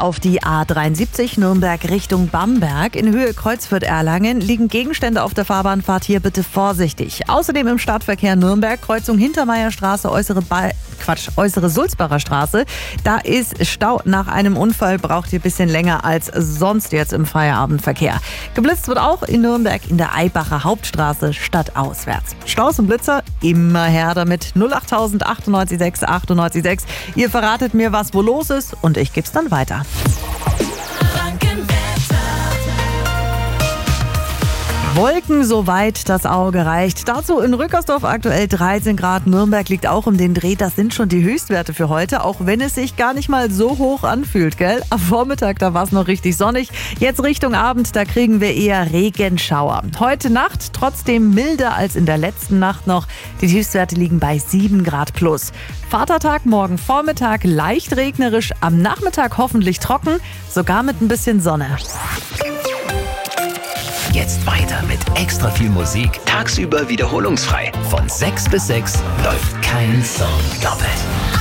auf die A73 Nürnberg Richtung Bamberg. In Höhe Kreuzfürth-Erlangen liegen Gegenstände auf der Fahrbahnfahrt, hier bitte vorsichtig. Außerdem im Stadtverkehr Nürnberg, Kreuzung Hintermeierstraße, äußere Sulzbacher Straße. Da ist Stau nach einem Unfall, braucht ihr ein bisschen länger als sonst jetzt im Feierabendverkehr. Geblitzt wird auch in Nürnberg in der Eibacher Hauptstraße stadtauswärts. Staus und Blitzer, immer her damit. 08000 98 6 98 6. Ihr verratet mir, was wo los ist und ich geb's dann weiter. Wolken, soweit das Auge reicht. Dazu in Rückersdorf aktuell 13 Grad. Nürnberg liegt auch um den Dreh. Das sind schon die Höchstwerte für heute, auch wenn es sich gar nicht mal so hoch anfühlt, gell? Am Vormittag, da war es noch richtig sonnig. Jetzt Richtung Abend, da kriegen wir eher Regenschauer. Heute Nacht trotzdem milder als in der letzten Nacht noch. Die Höchstwerte liegen bei 7 Grad plus. Vatertag morgen Vormittag leicht regnerisch, am Nachmittag hoffentlich trocken, sogar mit ein bisschen Sonne. Jetzt weiter mit extra viel Musik. Tagsüber wiederholungsfrei. Von 6 bis 6 läuft kein Song doppelt.